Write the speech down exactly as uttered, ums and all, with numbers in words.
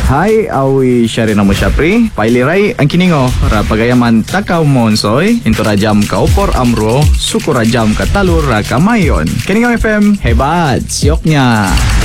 Hay, awi siya rin mo siya pre. Pailiray, ang kiningo, rapagayaman takaw monsoy, into rajam ka upor amro, suko rajam ka talur ra kamayon. Kiningo F M, hebat, siyok niya.